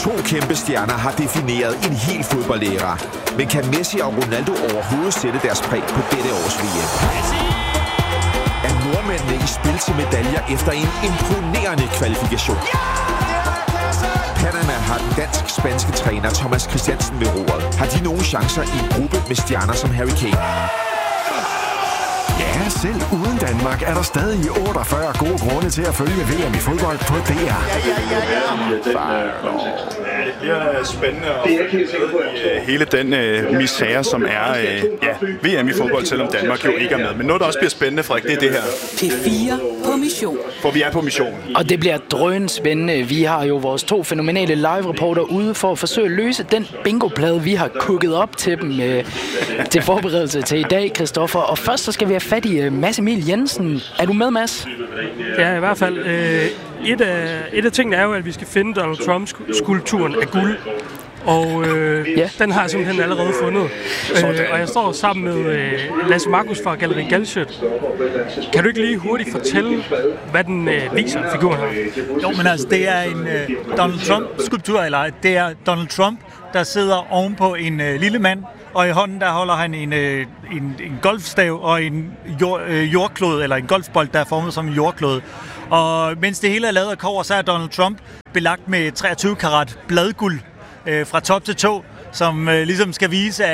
To kæmpe stjerner har defineret en hel fodboldæra. Men kan Messi og Ronaldo overhovedet sætte deres præg på dette års VM? Er nordmændene i spil til medaljer efter en imponerende kvalifikation? Panama har den dansk-spanske træner Thomas Christiansen ved roret. Har de nogle chancer i en gruppe med stjerner som Harry Kane? Ja, selv uden Danmark er der stadig 48 gode grunde til at følge VM i fodbold på DR. Ja, det bliver spændende at følge hele den misære, som er VM i fodbold, selvom Danmark jo ikke er med. Men noget, der også bliver spændende, Frederik, det er det her. P4 på mission. For vi er på mission. Og det bliver drønspændende. Vi har jo vores 2 fænomenale live-reporter ude for at forsøge at løse den bingoplade, vi har kukket op til dem til forberedelse til i dag, Christoffer. Og først så skal vi have fat i Mads Emil Jensen. Er du med, Mads? Ja, i hvert fald. Et af tingene er jo, at vi skal finde Donald Trumps skulpturen af guld. Og den har jeg simpelthen allerede fundet. Og jeg står sammen med Lasse Markus fra Galleri Galschiøt. Kan du ikke lige hurtigt fortælle, hvad den viser, figuren her? Jo, men altså, det er en Donald Trump-skulptur, eller det er Donald Trump, der sidder ovenpå en lille mand, og i hånden der holder han en golfstav og en jordklode, eller en golfbold, der er formet som en jordklode. Og mens det hele er lavet af kobber, så er Donald Trump belagt med 23 karat bladguld fra top til tå, som ligesom skal vise,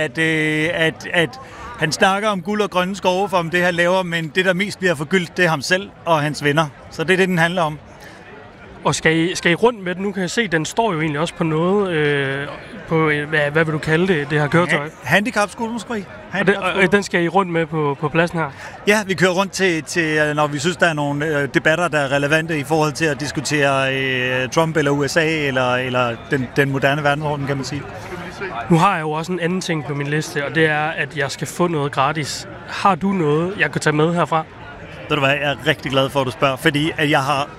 at han snakker om guld og grønne skove for om det, han laver, men det, der mest bliver forgyldt, det er ham selv og hans venner. Så det er det, den handler om. Og skal I rundt med den? Nu kan jeg se, den står jo egentlig også på noget, på hvad vil du kalde det her køretøj? Handicapskole måske. Og den skal I rundt med på pladsen her? Ja, vi kører rundt til når vi synes, der er nogle debatter, der er relevante i forhold til at diskutere Trump eller USA eller den moderne verdensorden, kan man sige. Nu har jeg jo også en anden ting på min liste, og det er, at jeg skal få noget gratis. Har du noget, jeg kan tage med herfra? Ved du hvad, jeg er rigtig glad for, at du spørger, fordi at jeg har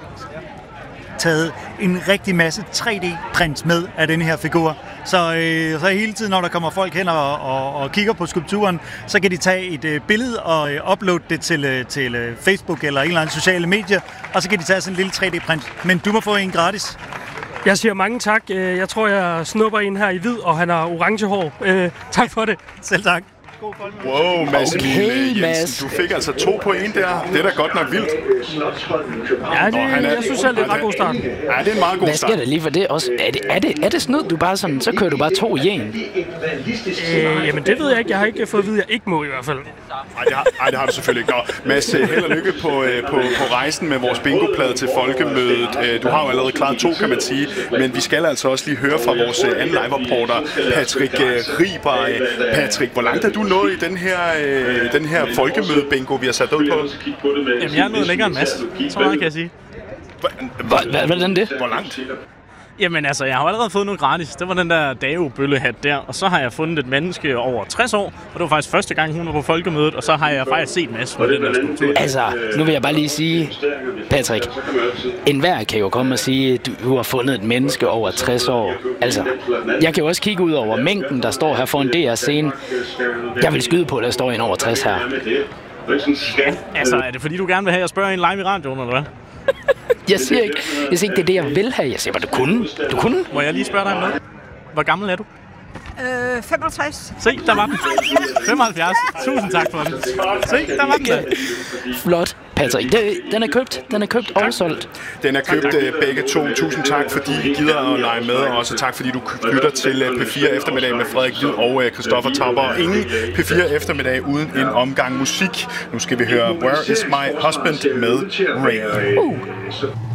taget en rigtig masse 3D-prints med af den her figur. Så hele tiden, når der kommer folk hen og kigger på skulpturen, så kan de tage et billede og uploade det til Facebook eller en eller anden sociale medier, og så kan de tage sådan en lille 3D-print. Men du må få en gratis. Jeg siger mange tak. Jeg tror, jeg snupper en her i hvid, og han har orange hår. Tak for det. Selv tak. Wow, Mads Okay, Jensen, du fik altså 2 på 1 der. Det er da godt nok vildt. Ja, jeg synes selv, det er en ret god start. Ja, det er en meget god Hvad start. sker der lige for det også? Er det snyd, du bare sådan, så kører du bare 2 i en? Jamen, det ved jeg ikke. Jeg har ikke fået at vide, at jeg ikke må i hvert fald. Nej, det har du selvfølgelig ikke. Mads, held og lykke på rejsen med vores bingoplade til folkemødet. Du har jo allerede klaret 2, kan man sige. Men vi skal altså også lige høre fra vores anden live-reporter, Patrick Riber. Patrick, hvor langt er du nået i den her folkemøde-bingo, vi har sat ud på? Jamen, jeg er nået længere end Mads. Så meget kan jeg sige. Hvordan det? Hvor langt? Jamen altså, jeg har allerede fået noget gratis. Det var den der Dao-bøllehat der. Og så har jeg fundet et menneske over 60 år. Og det var faktisk første gang, hun var på folkemødet. Og så har jeg faktisk set Mads på den der skulptur. Altså, nu vil jeg bare lige sige, Patrick, enhver kan jo komme og sige, at du har fundet et menneske over 60 år. Altså, jeg kan jo også kigge ud over mængden, der står her for en DR-scene. Jeg vil skyde på, at der står en over 60 her. Altså, er det fordi, du gerne vil have, at jeg spørger en live i radioen, eller hvad? Jeg siger ikke, det er det, jeg vil have. Jeg siger bare, du kunne. Må jeg lige spørge dig om noget? Hvor gammel er du? 65. Se, der var den. 75. Tusind tak for den. Se, der var den der. Flot, Patrick. Den er købt og solgt. Den er købt begge to. Tusind tak, fordi I gider at lege med. Og også tak, fordi du lytter til P4 Eftermiddag med Frederik Hvid og Christoffer Tapper. Og ingen P4 Eftermiddag uden en omgang musik. Nu skal vi høre Where Is My Husband med Rain.